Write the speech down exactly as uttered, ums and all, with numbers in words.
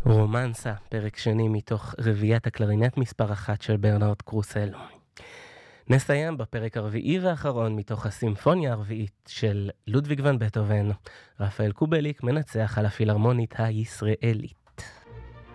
רומנסה, פרק שני מתוך רביעיית הקלרינט מספר אחת של ברנרד קרוסל. נסיים בפרק הרביעי והאחרון מתוך הסימפוניה הרביעית של לודוויג ון בטהובן. רפאל קובליק מנצח על הפילהרמונית הישראלית.